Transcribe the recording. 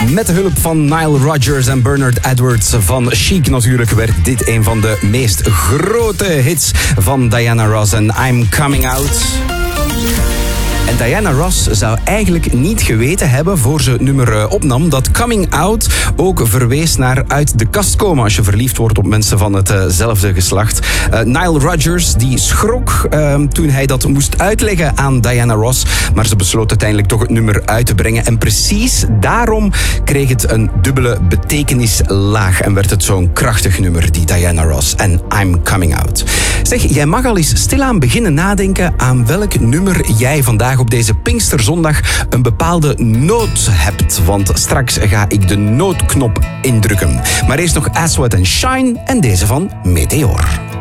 Met de hulp van Nile Rodgers en Bernard Edwards van Chic natuurlijk werd dit een van de meest grote hits van Diana Ross en I'm Coming Out. En Diana Ross zou eigenlijk niet geweten hebben voor ze het nummer opnam dat Coming Out ook verwees naar uit de kast komen als je verliefd wordt op mensen van hetzelfde geslacht. Nile Rodgers die schrok toen hij dat moest uitleggen aan Diana Ross, maar ze besloot uiteindelijk toch het nummer uit te brengen. En precies daarom kreeg het een dubbele betekenislaag en werd het zo'n krachtig nummer, die Diana Ross en I'm Coming Out. Zeg, jij mag al eens stilaan beginnen nadenken aan welk nummer jij vandaag op deze Pinksterzondag een bepaalde noot hebt. Want straks ga ik de noodknop indrukken. Maar eerst nog As Wet and Shine en deze van Meteor.